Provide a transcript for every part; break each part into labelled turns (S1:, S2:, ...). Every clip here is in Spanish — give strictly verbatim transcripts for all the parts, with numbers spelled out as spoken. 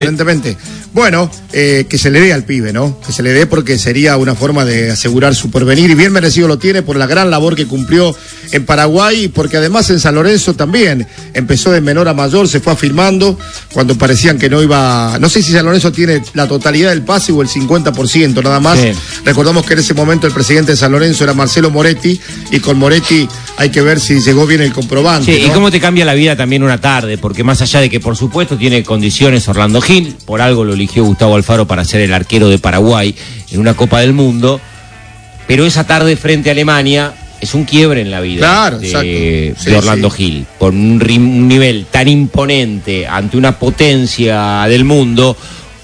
S1: Evidentemente. Bueno, eh, que se le dé al pibe, ¿no? Que se le dé porque sería una forma de asegurar su porvenir y bien merecido lo tiene por la gran labor que cumplió en Paraguay y porque además en San Lorenzo también empezó de menor a mayor, se fue afirmando cuando parecían que no iba... No sé si San Lorenzo tiene la totalidad del pase o el cincuenta por ciento nada más. Sí. Recordamos que en ese momento el presidente de San Lorenzo era Marcelo Moretti y con Moretti hay que ver si llegó bien el comprobante.
S2: Sí,
S1: ¿no?
S2: Y cómo te cambia la vida también una tarde, porque más allá de que por supuesto tiene condiciones Orlando Gil, por algo lo eligió Gustavo Alfaro para ser el arquero de Paraguay en una Copa del Mundo, pero esa tarde frente a Alemania es un quiebre en la vida
S1: claro,
S2: de,
S1: sí,
S2: de Orlando
S1: sí.
S2: Gil, por un, un nivel tan imponente ante una potencia del mundo,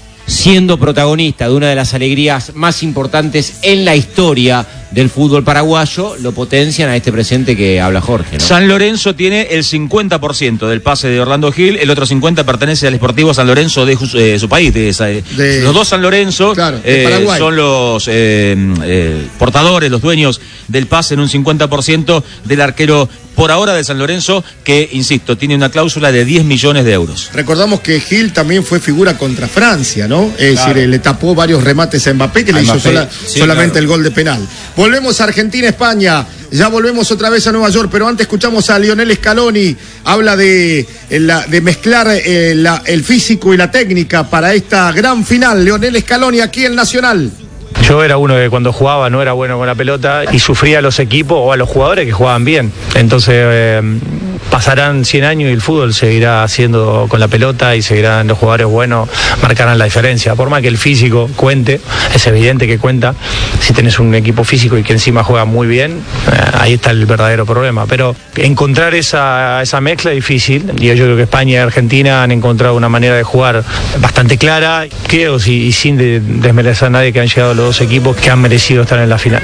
S2: siendo protagonista de una de las alegrías más importantes en la historia del fútbol paraguayo, lo potencian a este presente que habla Jorge, ¿no?
S3: San Lorenzo tiene el cincuenta por ciento del pase de Orlando Gil, el otro cincuenta por ciento pertenece al Sportivo San Lorenzo de eh, su país. De esa, de, los dos San Lorenzo
S1: claro,
S3: eh, son los eh, eh, portadores, los dueños del pase en un cincuenta por ciento del arquero por ahora de San Lorenzo, que, insisto, tiene una cláusula de diez millones de euros.
S1: Recordamos que Gil también fue figura contra Francia, ¿no? Es
S3: claro.
S1: decir, le tapó varios remates a Mbappé, que a le Mbappé. hizo sola, sí, solamente claro. el gol de penal. Volvemos a Argentina, España, ya volvemos otra vez a Nueva York, pero antes escuchamos a Lionel Scaloni, habla de, la, de mezclar eh, la, el físico y la técnica para esta gran final. Lionel Scaloni aquí en Nacional.
S4: Yo era uno que cuando jugaba no era bueno con la pelota y sufría a los equipos o a los jugadores que jugaban bien. Entonces eh, pasarán cien años y el fútbol seguirá haciendo con la pelota y seguirán los jugadores buenos, marcarán la diferencia. Por más que el físico cuente, es evidente que cuenta. Si tenés un equipo físico y que encima juega muy bien, eh, ahí está el verdadero problema. Pero encontrar esa, esa mezcla es difícil. Y yo creo que España y Argentina han encontrado una manera de jugar bastante clara. Creo, y, y sin de, desmerecer a nadie, que han llegado los dos equipos que han merecido estar en la final.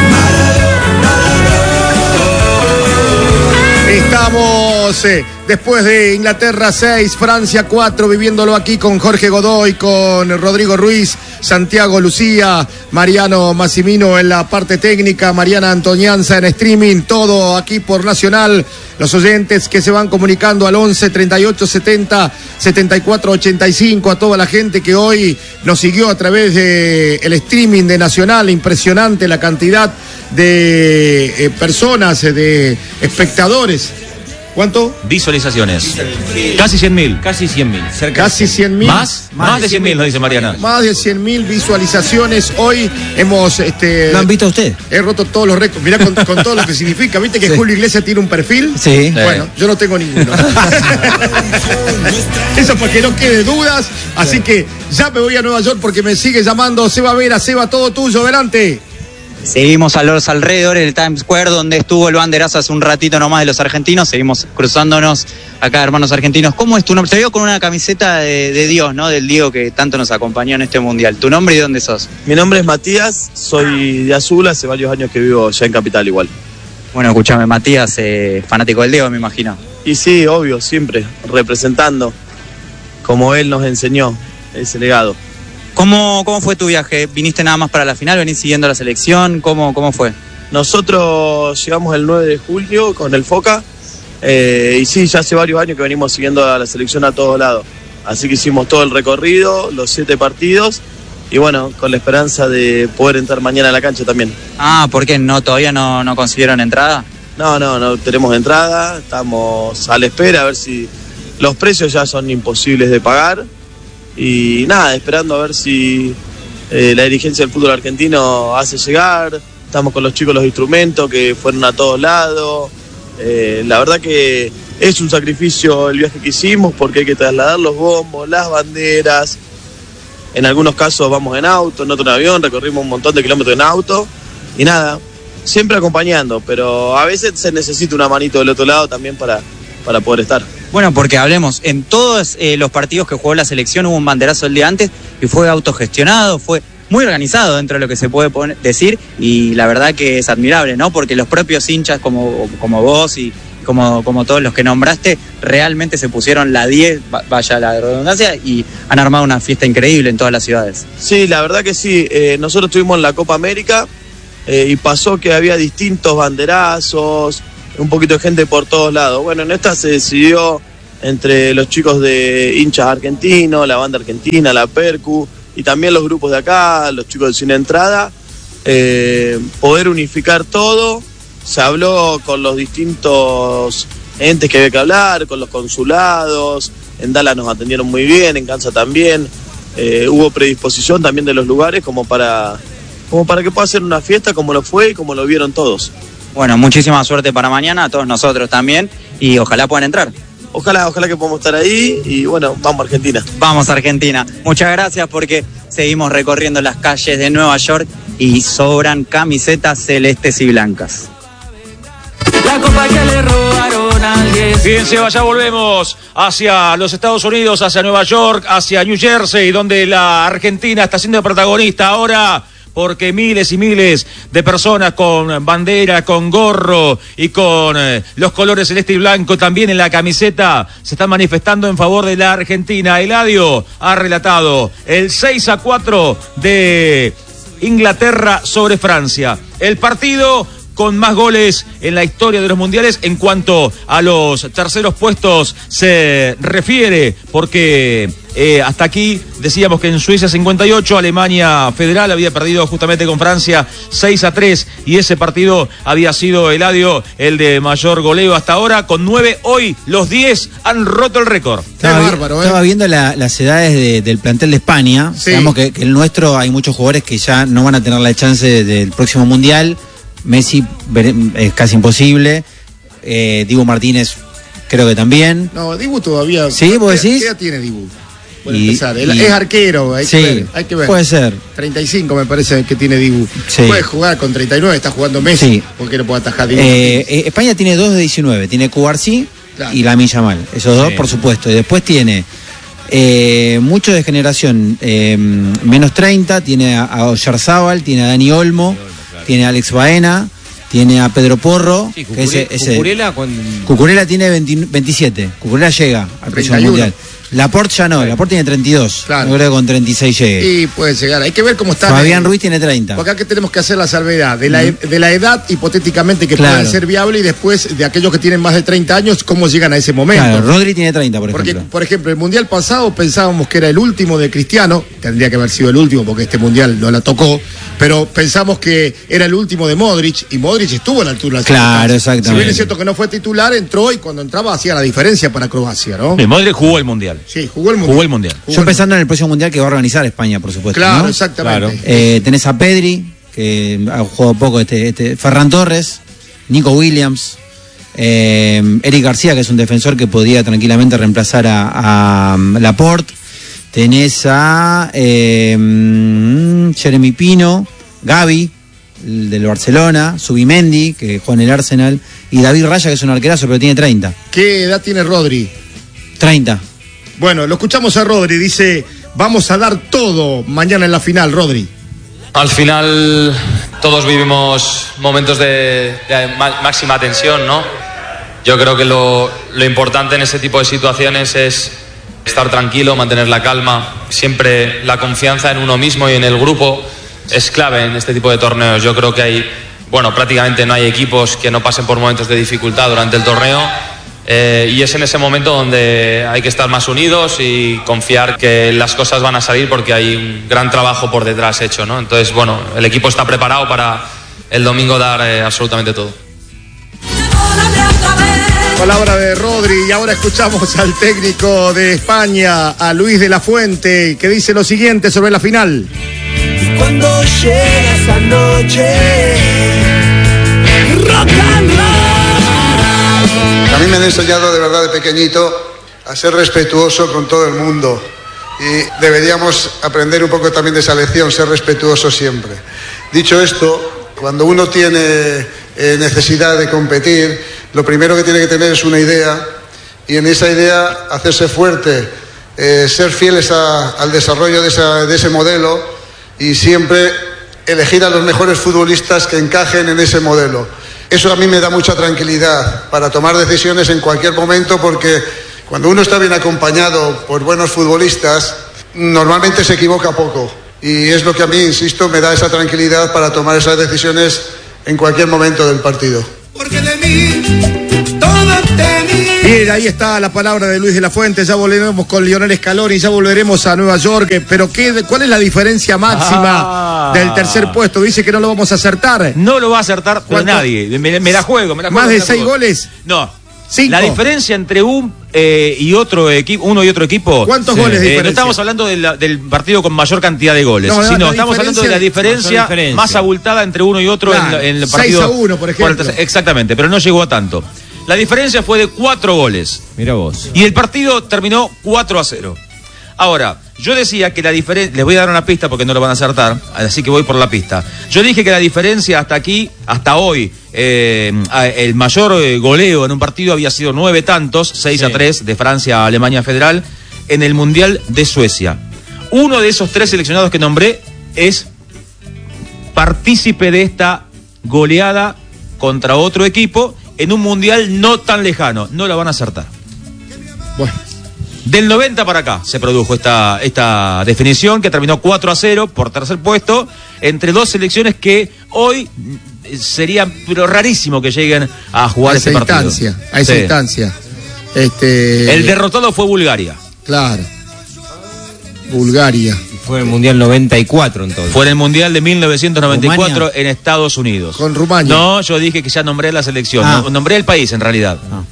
S1: Estamos eh, después de Inglaterra seis, Francia cuatro, viviéndolo aquí con Jorge Godoy, con Rodrigo Ruiz, Santiago Lucía, Mariano Massimino en la parte técnica, Mariana Antonianza en streaming, todo aquí por Nacional. Los oyentes que se van comunicando al once, treinta y ocho, setenta, setenta y cuatro, ochenta y cinco, a toda la gente que hoy nos siguió a través de el streaming de Nacional, impresionante la cantidad de eh, personas, de espectadores. ¿Cuánto?
S3: Visualizaciones. Casi cien mil.
S2: Casi cien mil.
S1: Casi cien mil.
S3: ¿Más? Más, más de cien mil, nos dice Mariana.
S1: Más de cien mil visualizaciones. Hoy hemos... Este,
S5: ¿Lo han visto usted?
S1: He roto todos los récords. Mirá con, con todo lo que significa. ¿Viste que sí. Julio Iglesias tiene un perfil?
S5: Sí.
S1: Bueno, yo no tengo ninguno. Eso para que no quede dudas. Así sí. que ya me voy a Nueva York porque me sigue llamando Seba Vera. Seba, todo tuyo. Adelante.
S6: Seguimos a los alrededores del Times Square, donde estuvo el banderazo hace un ratito nomás de los argentinos. Seguimos cruzándonos acá, hermanos argentinos. ¿Cómo es tu nombre? Te veo con una camiseta de, de Dios, ¿no? Del Diego que tanto nos acompañó en este mundial. ¿Tu nombre y dónde sos?
S7: Mi nombre es Matías, soy de Azul, hace varios años que vivo ya en Capital igual.
S6: Bueno, escúchame, Matías, eh, fanático del Diego, me imagino.
S7: Y sí, obvio, siempre, representando, como él nos enseñó, ese legado.
S6: ¿Cómo, ¿Cómo fue tu viaje? ¿Viniste nada más para la final? ¿Venís siguiendo la selección? ¿Cómo, cómo fue?
S7: Nosotros llegamos el nueve de julio con el Foca eh, y sí, ya hace varios años que venimos siguiendo a la selección a todos lados. Así que hicimos todo el recorrido, los siete partidos y bueno, con la esperanza de poder entrar mañana a la cancha también.
S6: Ah, ¿por qué? ¿No, todavía no, no consiguieron entrada?
S7: No, no, no tenemos entrada, estamos a la espera a ver si los precios ya son imposibles de pagar. Y nada, esperando a ver si eh, la dirigencia del fútbol argentino hace llegar. Estamos con los chicos los instrumentos que fueron a todos lados. Eh, la verdad que es un sacrificio el viaje que hicimos porque hay que trasladar los bombos, las banderas. En algunos casos vamos en auto, en otro en avión, recorrimos un montón de kilómetros en auto. Y nada, siempre acompañando, pero a veces se necesita una manito del otro lado también para, para poder estar.
S6: Bueno, porque hablemos, en todos eh, los partidos que jugó la selección hubo un banderazo el día antes y fue autogestionado, fue muy organizado dentro de lo que se puede poner, decir, y la verdad que es admirable, ¿no? Porque los propios hinchas como, como vos y como, como todos los que nombraste, realmente se pusieron la diez, vaya la redundancia, y han armado una fiesta increíble en todas las ciudades.
S7: Sí, la verdad que sí, eh, nosotros estuvimos en la Copa América eh, y pasó que había distintos banderazos, un poquito de gente por todos lados. Bueno, en esta se decidió entre los chicos de hinchas argentinos, la banda argentina, la Percu, y también los grupos de acá, los chicos de Sin Entrada, eh, poder unificar todo. Se habló con los distintos entes que había que hablar, con los consulados, en Dallas nos atendieron muy bien, en Kansas también, eh, hubo predisposición también de los lugares como para, como para que pueda ser una fiesta como lo fue y como lo vieron todos.
S6: Bueno, muchísima suerte para mañana, a todos nosotros también, y ojalá puedan entrar.
S7: Ojalá, ojalá que podamos estar ahí y bueno, vamos a Argentina.
S6: Vamos a Argentina. Muchas gracias porque seguimos recorriendo las calles de Nueva York y sobran camisetas celestes y blancas.
S5: La copa que le robaron a alguien.
S3: Bien, Seba, ya volvemos hacia los Estados Unidos, hacia Nueva York, hacia New Jersey, donde la Argentina está siendo protagonista ahora, porque miles y miles de personas con bandera, con gorro y con eh, los colores celeste y blanco también en la camiseta se están manifestando en favor de la Argentina. Eladio ha relatado el seis a cuatro de Inglaterra sobre Francia. El partido con más goles en la historia de los mundiales en cuanto a los terceros puestos se refiere, porque eh, hasta aquí decíamos que en Suiza cincuenta y ocho, Alemania Federal había perdido justamente con Francia seis a tres, y ese partido había sido, Eladio, el de mayor goleo hasta ahora, con nueve. Hoy los diez han roto el récord.
S8: Estaba,
S1: Qué bárbaro, ¿eh?
S8: estaba viendo la, las edades de, del plantel de España.
S1: Sí.
S8: Sabemos que, que el nuestro hay muchos jugadores que ya no van a tener la chance del próximo mundial. Messi es casi imposible, eh, Dibu Martínez creo que también.
S1: No, Dibu todavía.
S8: ¿Sí, vos
S1: ¿Qué,
S8: decís?
S1: ¿Qué edad tiene Dibu? Por
S8: Y-
S1: empezar, Él
S8: y-
S1: es arquero, hay
S8: Sí,
S1: que ver, hay que ver.
S8: puede ser.
S1: treinta y cinco me parece que tiene Dibu.
S8: Sí.
S1: Puede jugar con treinta y nueve, está jugando Messi.
S8: Sí.
S1: ¿Por qué no puede atajar Dibu?
S8: Eh, eh, España tiene dos de diecinueve, tiene Cubarsí
S1: Claro.
S8: y Lamine Yamal, esos dos
S2: Sí.
S8: por supuesto. Y después tiene eh, muchos de generación eh, menos treinta, tiene a, a Oyarzábal, tiene a Dani Olmo, tiene a Alex Baena, tiene a Pedro Porro,
S2: Sí,
S8: que ese,
S2: Cucurella,
S8: ese-
S2: Cucurella con...
S8: Cucurella tiene veinte veintisiete, Cucurella llega al próximo
S1: treinta y uno.
S8: mundial. Laporte ya no, Laporte tiene treinta y dos,
S1: Claro.
S8: no creo que con treinta y seis llegue.
S1: Y puede llegar, hay que ver cómo está.
S8: Fabián Ruiz tiene treinta.
S1: Porque acá tenemos que hacer la salvedad de la, de la edad hipotéticamente que
S8: Claro.
S1: puede ser viable, y después de aquellos que tienen más de treinta años, cómo llegan a ese momento.
S8: Claro, Rodri tiene treinta, por
S1: Porque,
S8: ejemplo.
S1: por ejemplo, el mundial pasado pensábamos que era el último de Cristiano, tendría que haber sido el último porque este mundial no la tocó, pero pensamos que era el último de Modric, y Modric estuvo a la altura de las
S8: Claro,
S1: circunstancias.
S8: exactamente.
S1: Si bien es cierto que no fue titular, entró, y cuando entraba hacía la diferencia para Croacia, ¿no?
S3: Sí, Modric jugó el Mundial.
S1: Sí, jugó el mundial.
S3: Jugó el Mundial.
S1: Jugó
S8: Yo
S1: el-
S8: pensando en el próximo mundial que va a organizar España, por supuesto.
S1: Claro,
S8: ¿no?
S1: exactamente.
S2: Claro.
S8: Eh, tenés a Pedri, que ha jugado poco, este, este Ferran Torres, Nico Williams, eh, Eric García, que es un defensor que podría tranquilamente reemplazar a, a Laporte. Tenés a eh, Jeremy Pino, Gavi, el del Barcelona, Subimendi, que juega en el Arsenal, y David Raya, que es un arquerazo, pero tiene treinta.
S1: ¿Qué edad tiene Rodri?
S8: treinta.
S1: Bueno, lo escuchamos a Rodri, dice, vamos a dar todo mañana en la final, Rodri.
S9: Al final todos vivimos momentos de, de má- máxima tensión, ¿no? Yo creo que lo, lo importante en ese tipo de situaciones es estar tranquilo, mantener la calma. Siempre la confianza en uno mismo y en el grupo es clave en este tipo de torneos. Yo creo que hay, bueno, prácticamente no hay equipos que no pasen por momentos de dificultad durante el torneo. Eh, y es en ese momento donde hay que estar más unidos y confiar que las cosas van a salir, porque hay un gran trabajo por detrás hecho, ¿no? Entonces, bueno, el equipo está preparado para el domingo dar eh, absolutamente todo.
S1: Palabra de Rodri, y ahora escuchamos al técnico de España, a Luis de la Fuente, que dice lo siguiente sobre la final.
S5: Cuando llega esa noche, rock and roll.
S10: A mí me han enseñado de verdad de pequeñito a ser respetuoso con todo el mundo, y deberíamos aprender un poco también de esa lección, ser respetuoso siempre. Dicho esto, cuando uno tiene eh, necesidad de competir, lo primero que tiene que tener es una idea, y en esa idea hacerse fuerte, eh, ser fieles a, al desarrollo de, esa, de ese modelo, y siempre elegir a los mejores futbolistas que encajen en ese modelo. Eso a mí me da mucha tranquilidad para tomar decisiones en cualquier momento, porque cuando uno está bien acompañado por buenos futbolistas, normalmente se equivoca poco. Y es lo que a mí, insisto, me da esa tranquilidad para tomar esas decisiones en cualquier momento del partido.
S11: Porque de mí todo tenía.
S1: Bien, ahí está la palabra de Luis de la Fuente. Ya volveremos con Lionel Scaloni, ya volveremos a Nueva York. Pero ¿qué, ¿cuál es la diferencia máxima ah. del tercer puesto? Dice que no lo vamos a acertar.
S3: No lo va a acertar por nadie. Me, me la juego, me la juego.
S1: ¿Más de
S3: seis
S1: juego. goles?
S3: No.
S1: Cinco.
S3: La diferencia entre un eh, y otro equipo, uno y otro equipo.
S1: ¿Cuántos sí. goles de
S3: eh,
S1: diferencia?
S3: No estamos hablando de la, del partido con mayor cantidad de goles, no, sino estamos hablando de la diferencia, diferencia más abultada entre uno y otro claro. en, en el partido.
S1: seis a uno, por ejemplo.
S3: Por, exactamente, pero no llegó a tanto. La diferencia fue de cuatro goles.
S2: Mira vos.
S3: Y el partido terminó cuatro a cero. Ahora, yo decía que la diferencia, les voy a dar una pista porque no lo van a acertar, así que voy por la pista. Yo dije que la diferencia hasta aquí, hasta hoy, eh, el mayor goleo en un partido había sido nueve tantos, seis sí. a tres de Francia a Alemania Federal, en el Mundial de Suecia. Uno de esos tres seleccionados que nombré es partícipe de esta goleada contra otro equipo en un Mundial no tan lejano. No la van a acertar.
S1: Bueno.
S3: Del noventa para acá se produjo esta, esta definición que terminó cuatro a cero por tercer puesto entre dos selecciones que hoy sería pero rarísimo que lleguen a jugar a ese partido.
S1: Instancia, a esa
S3: sí.
S1: instancia. Este...
S3: El derrotado fue Bulgaria.
S1: Claro. Bulgaria.
S2: Fue en el Mundial noventa y cuatro entonces.
S3: Fue en el Mundial de mil novecientos noventa y cuatro
S1: Rumania.
S3: En Estados Unidos.
S1: Con Rumania.
S3: No, yo dije que ya nombré la selección.
S1: Ah.
S3: No, nombré el país en realidad.
S1: Ah.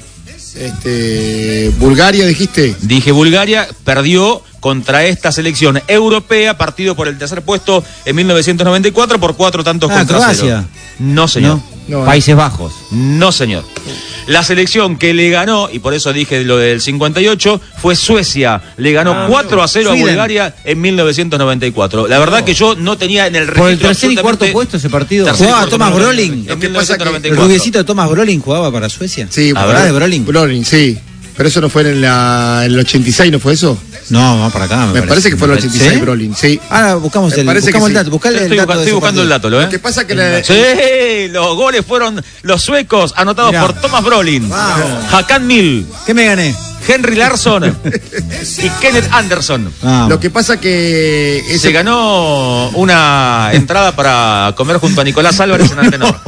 S1: Este, Bulgaria, dijiste.
S3: Dije Bulgaria, perdió contra esta selección europea, partido por el tercer puesto en mil novecientos noventa y cuatro por cuatro tantos
S8: ah,
S3: contra
S8: Croacia.
S3: cero. No, señor.
S2: No. No, Países Bajos.
S3: No, señor. La selección que le ganó, y por eso dije lo del cincuenta y ocho, fue Suecia. Le ganó ah, cuatro a cero Sweden. A Bulgaria en mil novecientos noventa y cuatro. La verdad no. que yo no tenía en el registro.
S2: Por el tercer y cuarto puesto ese partido.
S8: Jugaba Thomas Brolin.
S3: En mil novecientos noventa y
S8: ¿El
S3: cuatro.
S8: rubiecito de Thomas Brolin jugaba para Suecia?
S1: Sí,
S8: ¿verdad de Brolin?
S1: Brolin, sí. Pero eso no fue en, la, en el ochenta y seis, ¿no fue eso?
S8: No, más para acá. Me,
S1: me parece.
S8: parece
S1: que fue en el ochenta y seis, ¿sí? Brolin, sí.
S8: Ahora buscamos el, buscamos el dato. Buscá el,
S3: estoy,
S8: el dato
S3: estoy buscando el dato, ¿lo, eh?
S1: Lo que pasa que la...
S3: Sí, los goles fueron los suecos anotados Mirá. por Thomas Brolin, wow. Hakan Mill.
S8: ¿Qué me gané?
S3: Henry Larsson y Kenneth Anderson.
S1: Ah. Lo que pasa que...
S3: Ese... Se ganó una entrada para comer junto a Nicolás Álvarez en Antenor.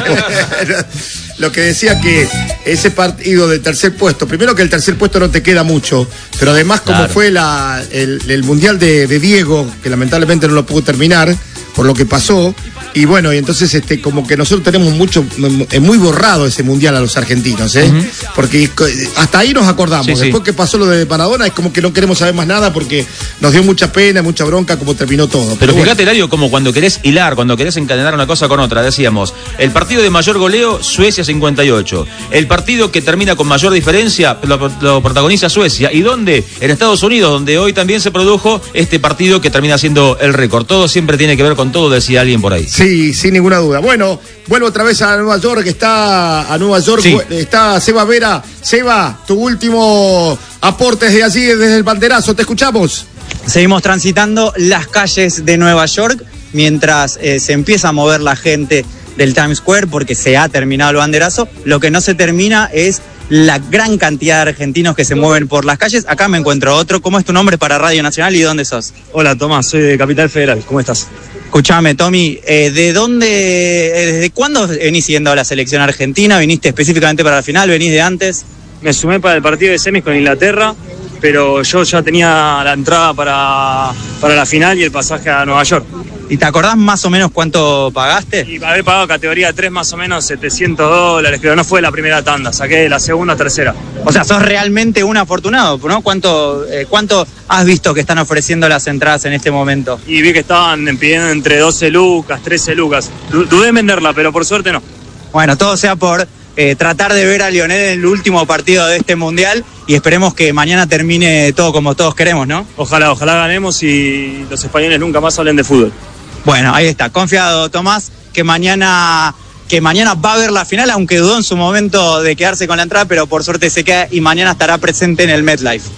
S1: Lo que decía que ese partido del tercer puesto, primero que el tercer puesto no te queda mucho, pero además como claro. fue la, el, el Mundial de, de Diego, que lamentablemente no lo pudo terminar por lo que pasó, y bueno, y entonces este como que nosotros tenemos mucho, es muy borrado ese Mundial a los argentinos, ¿eh? Uh-huh. Porque hasta ahí nos acordamos, sí, después sí. que pasó lo de Maradona es como que no queremos saber más nada porque nos dio mucha pena, mucha bronca como terminó todo.
S3: Pero, Pero fíjate, bueno. Eladio, como cuando querés hilar, cuando querés encadenar una cosa con otra, decíamos, el partido de mayor goleo, Suecia cincuenta y ocho, el partido que termina con mayor diferencia, lo, lo protagoniza Suecia, ¿y dónde? En Estados Unidos, donde hoy también se produjo este partido que termina siendo el récord. Todo siempre tiene que ver con todo, decía alguien por ahí.
S1: Sí, sin ninguna duda. Bueno, vuelvo otra vez a Nueva York, está a Nueva York, sí. está Seba Vera. Seba, tu último aporte desde allí, desde el banderazo, te escuchamos.
S6: Seguimos transitando las calles de Nueva York mientras eh, se empieza a mover la gente del Times Square porque se ha terminado el banderazo. Lo que no se termina es la gran cantidad de argentinos que se mueven por las calles. Acá me encuentro otro. ¿Cómo es tu nombre para Radio Nacional y dónde sos?
S12: Hola, Tomás, soy de Capital Federal. ¿Cómo estás?
S6: Escuchame, Tommy, eh, ¿de dónde, eh, desde cuándo venís siguiendo a la selección argentina? ¿Viniste específicamente para la final? ¿Venís de antes?
S12: Me sumé para el partido de semis con Inglaterra, pero yo ya tenía la entrada para, para la final y el pasaje a Nueva York.
S6: ¿Y te acordás más o menos cuánto pagaste?
S12: Y haber pagado categoría tres más o menos setecientos dólares, pero no fue la primera tanda, saqué la segunda, tercera.
S6: O sea, sos realmente un afortunado, ¿no? ¿Cuánto, eh, cuánto has visto que están ofreciendo las entradas en este momento?
S12: Y vi que estaban pidiendo entre doce lucas, trece lucas. Dudé en venderla, pero por suerte no.
S6: Bueno, todo sea por eh, tratar de ver a Lionel en el último partido de este Mundial y esperemos que mañana termine todo como todos queremos, ¿no?
S12: Ojalá, ojalá ganemos y los españoles nunca más hablen de fútbol.
S6: Bueno, ahí está, confiado Tomás, que mañana, que mañana va a ver la final, aunque dudó en su momento de quedarse con la entrada, pero por suerte se queda y mañana estará presente en el MetLife.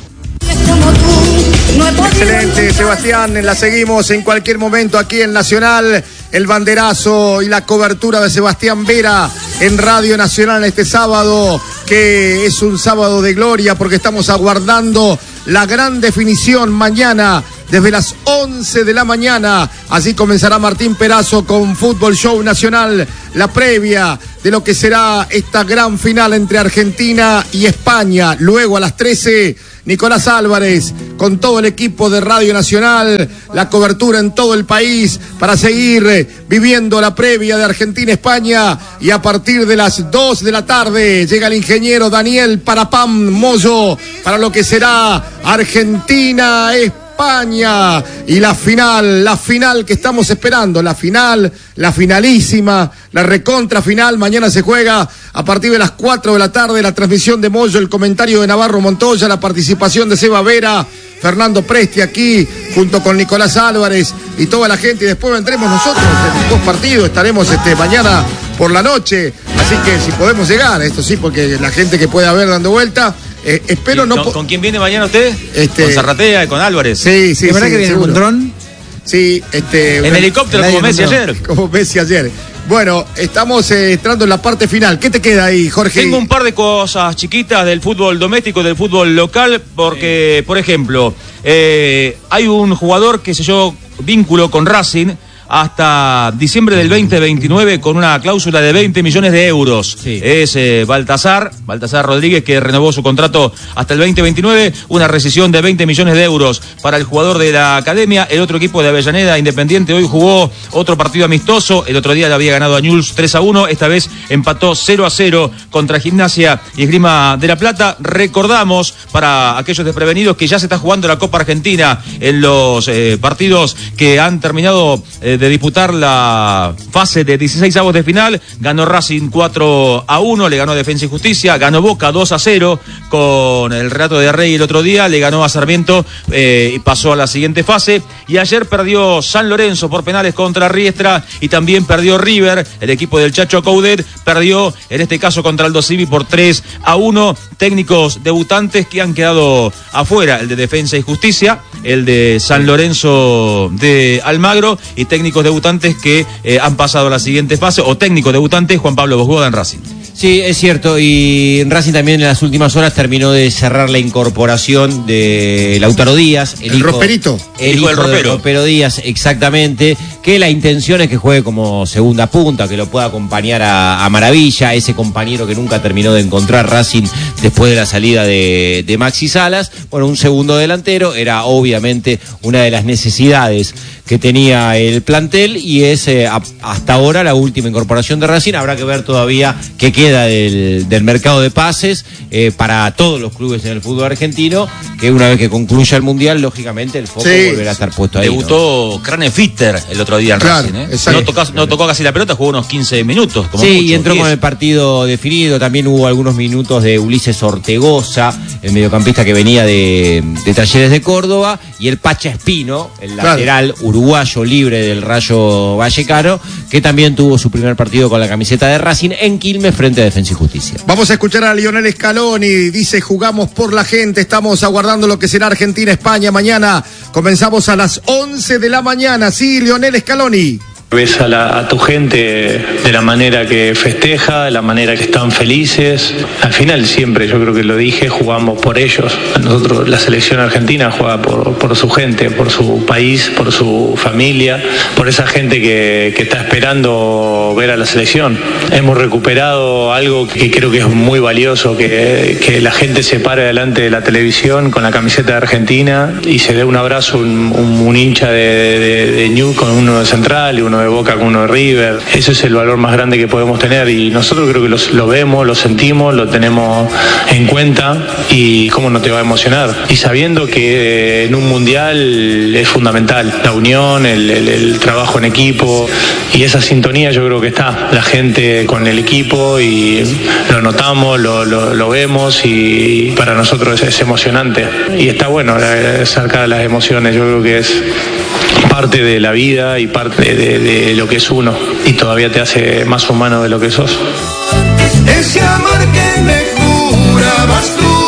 S1: Excelente, Sebastián, la seguimos en cualquier momento aquí en Nacional, el banderazo y la cobertura de Sebastián Vera en Radio Nacional este sábado que es un sábado de gloria porque estamos aguardando la gran definición mañana desde las once de la mañana. Así comenzará Martín Perazo con Fútbol Show Nacional, la previa de lo que será esta gran final entre Argentina y España. Luego a las trece, Nicolás Álvarez con todo el equipo de Radio Nacional, la cobertura en todo el país para seguir viviendo la previa de Argentina-España. Y a partir de las dos de la tarde llega el ingeniero Daniel Parapam Moyo para lo que será Argentina-España. España y la final, la final que estamos esperando, la final, la finalísima, la recontra final. Mañana se juega a partir de las cuatro de la tarde, la transmisión de Moyo, el comentario de Navarro Montoya, la participación de Seba Vera, Fernando Presti aquí, junto con Nicolás Álvarez y toda la gente, y después vendremos nosotros en dos partidos, estaremos este, mañana por la noche, así que si podemos llegar, esto sí, porque la gente que puede haber dando vuelta. Eh, espero no.
S3: ¿Con, ¿Con quién viene mañana usted?
S1: Este...
S3: Con Zarratea y con Álvarez.
S1: Sí, sí,
S8: ¿Es verdad
S1: sí,
S8: que viene
S1: seguro.
S8: con dron?
S1: Sí, este.
S3: En helicóptero, como Messi ayer.
S1: Como Messi ayer. Bueno, estamos eh, entrando en la parte final. ¿Qué te queda ahí, Jorge?
S3: Tengo un par de cosas chiquitas del fútbol doméstico, del fútbol local, porque, por ejemplo, eh, hay un jugador que selló vínculo con Racing hasta diciembre del veinte veintinueve con una cláusula de veinte millones de euros. Sí. Es eh, Baltasar, Baltasar Rodríguez, que renovó su contrato hasta el veinte veintinueve, una rescisión de veinte millones de euros para el jugador de la academia. El otro equipo de Avellaneda, Independiente, hoy jugó otro partido amistoso. El otro día le había ganado a Newell's tres a uno, esta vez empató cero a cero contra Gimnasia y Esgrima de la Plata. Recordamos, para aquellos desprevenidos, que ya se está jugando la Copa Argentina en los eh, partidos que han terminado eh, de disputar la fase de dieciséis avos de final. Ganó Racing cuatro a uno, le ganó a Defensa y Justicia, ganó Boca dos a cero con el relato de Rey el otro día, le ganó a Sarmiento eh, y pasó a la siguiente fase. Y ayer perdió San Lorenzo por penales contra Riestra y también perdió River, el equipo del Chacho Coudet, perdió en este caso contra Aldo Civi por tres a uno. Técnicos debutantes que han quedado afuera, el de Defensa y Justicia, el de San Lorenzo de Almagro, y técnicos debutantes que eh, han pasado a la siguiente fase, o técnico debutante Juan Pablo Bosboda en Racing.
S2: Sí, es cierto, y Racing también en las últimas horas terminó de cerrar la incorporación de Lautaro Díaz, el,
S1: el
S2: hijo,
S1: roperito,
S2: el hijo, hijo del ropero. Ropero Díaz, exactamente, que la intención es que juegue como segunda punta, que lo pueda acompañar a, a Maravilla, ese compañero que nunca terminó de encontrar Racing después de la salida de, de Maxi Salas. Bueno, un segundo delantero era obviamente una de las necesidades que tenía el plantel y es eh, a, hasta ahora la última incorporación de Racing. Habrá que ver todavía qué queda del, del mercado de pases eh, para todos los clubes en el fútbol argentino, que una vez que concluya el Mundial, lógicamente el foco sí, volverá a estar puesto ahí.
S3: Debutó ¿no? Cranefitter el otro día en claro, Racing. ¿eh? No, tocó, no tocó casi la pelota, jugó unos quince minutos. Como
S2: sí,
S3: mucho,
S2: y entró
S3: diez.
S2: Con el partido definido. También hubo algunos minutos de Ulises Ortegoza, el mediocampista que venía de, de Talleres de Córdoba, y el Pacha Espino, el claro. lateral uruguayo libre del Rayo Vallecano, que también tuvo su primer partido con la camiseta de Racing en Quilmes frente a Defensa y Justicia.
S1: Vamos a escuchar a Lionel Scaloni, dice: jugamos por la gente, estamos aguardando lo que será Argentina-España mañana. Comenzamos a las once de la mañana, sí, Lionel Scaloni.
S4: Ves a, la, a tu gente de la manera que festeja, de la manera que están felices. Al final siempre, yo creo que lo dije, jugamos por ellos. Nosotros, la selección argentina juega por, por su gente, por su país, por su familia, por esa gente que, que está esperando ver a la selección. Hemos recuperado algo que creo que es muy valioso, que, que la gente se pare delante de la televisión con la camiseta de Argentina y se dé un abrazo, un, un, un hincha de, de, de New con uno de Central y uno de Boca con uno de River. Ese es el valor más grande que podemos tener y nosotros creo que los, lo vemos, lo sentimos, lo tenemos en cuenta y cómo no te va a emocionar. Y sabiendo que en un mundial es fundamental la unión, el, el, el trabajo en equipo y esa sintonía yo creo que está. La gente con el equipo y lo notamos, lo, lo, lo vemos y para nosotros es, es emocionante. Y está bueno sacar las emociones, yo creo que es parte de la vida y parte de, de, de lo que es uno y todavía te hace más humano de lo que sos.
S11: Ese amor que me jurabas tú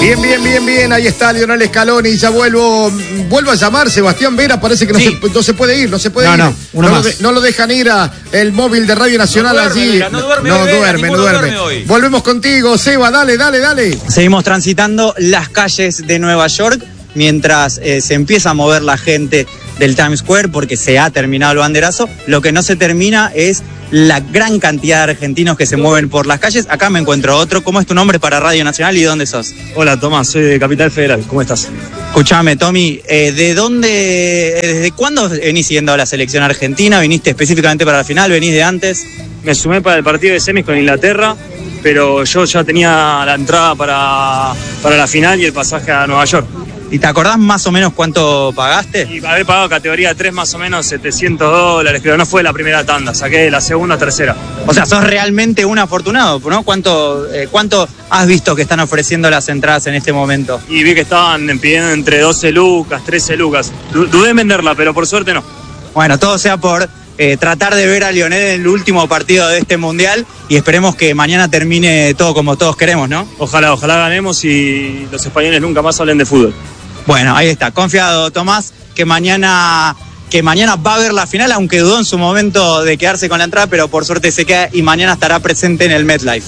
S1: Bien, bien, bien, bien, ahí está Lionel Scaloni, ya vuelvo, vuelvo a llamar, Sebastián Vera, parece que no, sí. se, no se puede ir, no se puede
S8: no,
S1: ir.
S8: No, uno
S1: no,
S8: más.
S1: Lo de, no lo dejan ir a el móvil de Radio Nacional
S3: no duerme,
S1: allí.
S3: Vera, no duerme,
S1: no,
S3: Vera,
S1: duerme, no duerme. duerme hoy. Volvemos contigo, Seba, dale, dale, dale.
S6: Seguimos transitando las calles de Nueva York mientras eh, se empieza a mover la gente del Times Square porque se ha terminado el banderazo. Lo que no se termina es la gran cantidad de argentinos que se mueven por las calles. Acá me encuentro otro. ¿Cómo es tu nombre para Radio Nacional y dónde sos?
S12: Hola, Tomás, soy de Capital Federal. ¿Cómo estás?
S6: Escuchame, Tommy, eh, ¿de dónde, desde cuándo venís siguiendo a la selección argentina? ¿Viniste específicamente para la final? ¿Venís de antes?
S12: Me sumé para el partido de semis con Inglaterra, pero yo ya tenía la entrada para, para la final y el pasaje a Nueva York.
S6: ¿Y te acordás más o menos cuánto pagaste?
S12: Y haber pagado categoría tres más o menos setecientos dólares, pero no fue la primera tanda, saqué la segunda o tercera.
S6: O sea, sos realmente un afortunado, ¿no? ¿Cuánto, eh, ¿Cuánto has visto que están ofreciendo las entradas en este momento?
S12: Y vi que estaban pidiendo entre doce lucas, trece lucas. Dudé en venderla, pero por suerte no.
S6: Bueno, todo sea por eh, tratar de ver a Lionel en el último partido de este Mundial y esperemos que mañana termine todo como todos queremos, ¿no?
S12: Ojalá, ojalá ganemos y los españoles nunca más hablen de fútbol.
S6: Bueno, ahí está, confiado Tomás, que mañana, que mañana va a ver la final, aunque dudó en su momento de quedarse con la entrada, pero por suerte se queda y mañana estará presente en el MetLife.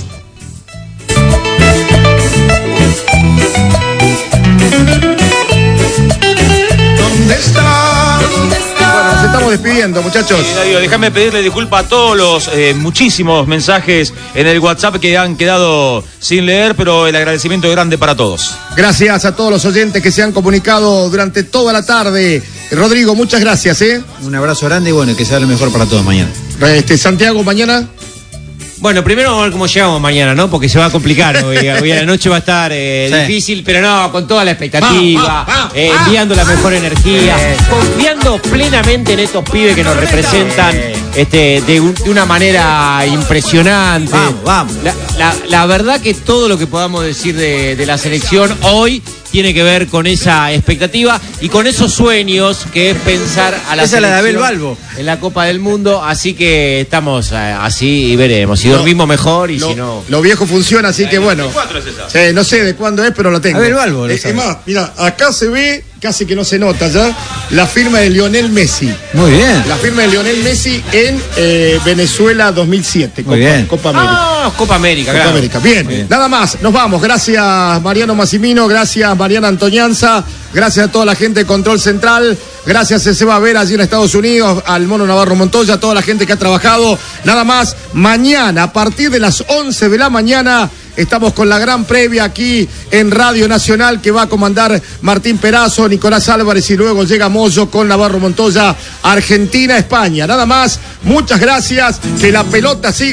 S11: ¿Dónde está? ¿Dónde está?
S1: Bueno, nos estamos despidiendo, muchachos.
S3: Sí, Darío, déjame pedirle disculpas a todos los eh, muchísimos mensajes en el WhatsApp que han quedado sin leer, pero el agradecimiento es grande para todos.
S1: Gracias a todos los oyentes que se han comunicado durante toda la tarde. Rodrigo, muchas gracias, ¿eh?
S8: Un abrazo grande y bueno, que sea lo mejor para todos mañana.
S1: Este, Santiago, mañana.
S2: Bueno, primero vamos a ver cómo llegamos mañana, ¿no? Porque se va a complicar hoy, hoy a la noche va a estar eh, sí. difícil, pero no, con toda la expectativa, ah, ah, ah, eh, enviando la mejor energía, eh, confiando plenamente en estos pibes que nos representan este, de, un, de una manera impresionante.
S8: Vamos, vamos.
S2: La, la, la verdad que todo lo que podamos decir de, de la selección hoy tiene que ver con esa expectativa y con esos sueños que es pensar a la
S8: Esa
S2: selección
S8: la de Abel Balbo
S2: en la Copa del Mundo, así que estamos eh, así y veremos si dormimos mejor y
S1: lo,
S2: si no.
S1: Lo viejo funciona, así que bueno. Sí, no sé de cuándo es, pero lo tengo.
S8: Abel Balbo.
S1: Es eh, más, mira, acá se ve, casi que no se nota ya, la firma de Lionel Messi.
S8: Muy bien.
S1: La firma de Lionel Messi en eh, Venezuela dos mil siete.
S8: Muy
S1: Copa,
S8: bien.
S1: Copa América.
S2: Ah, Copa América,
S1: Copa
S2: claro.
S1: América. Bien. bien, nada más, nos vamos. Gracias Mariano Massimino, gracias Mariana Antonianza, gracias a toda la gente de Control Central, gracias a Seba Vera allí en Estados Unidos, al Mono Navarro Montoya, a toda la gente que ha trabajado. Nada más, mañana a partir de las once de la mañana estamos con la gran previa aquí en Radio Nacional que va a comandar Martín Perazo, Nicolás Álvarez y luego llega Moyo con Navarro Montoya, Argentina, España. Nada más, muchas gracias, que la pelota siga.